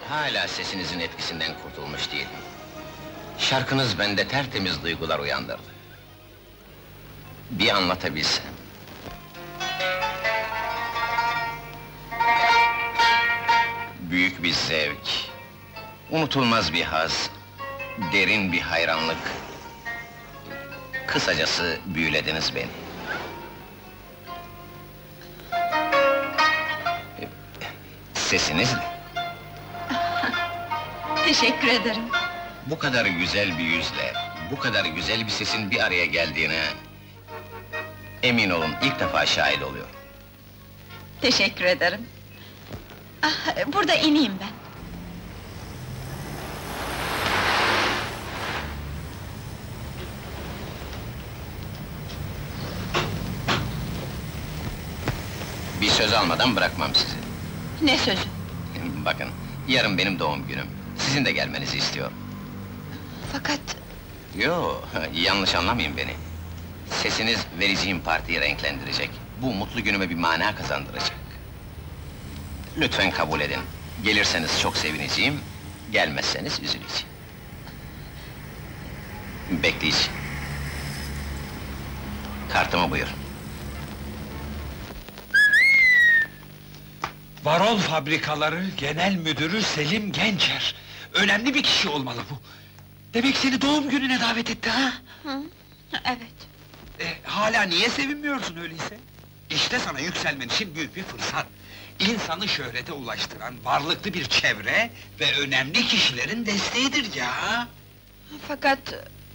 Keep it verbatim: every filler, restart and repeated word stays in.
Hala sesinizin etkisinden kurtulmuş değilim. Şarkınız bende tertemiz duygular uyandırdı. Bir anlatabilsem. Büyük bir zevk, unutulmaz bir haz, derin bir hayranlık. Kısacası büyülediniz beni. Sesinizle. Teşekkür ederim. Bu kadar güzel bir yüzle, bu kadar güzel bir sesin bir araya geldiğine... emin olun, ilk defa şahit oluyorum. Teşekkür ederim. Ah, burada ineyim ben. Bir söz almadan bırakmam sizi. Ne sözü? Bakın, yarın benim doğum günüm. Sizin de gelmenizi istiyorum. Fakat... Yo, yanlış anlamayın beni. Sesiniz vereceğim partiyi renklendirecek. Bu mutlu günüme bir mana kazandıracak. Lütfen kabul edin. Gelirseniz çok sevineceğim, gelmezseniz üzüleceğim. Bekleyeceğim. Kartımı buyur. Varol Fabrikaları Genel Müdürü Selim Gençer. Önemli bir kişi olmalı bu. Demek seni doğum gününe davet etti ha? Hı, evet. E, hala niye sevinmiyorsun öyleyse? İşte sana yükselmen için büyük bir fırsat. İnsanı şöhrete ulaştıran varlıklı bir çevre ve önemli kişilerin desteğidir ya. Fakat...